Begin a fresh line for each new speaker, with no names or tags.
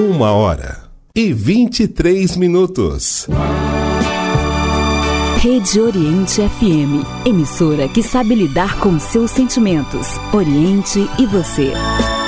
1h23.
Rede Oriente FM, emissora que sabe lidar com seus sentimentos. Oriente e você.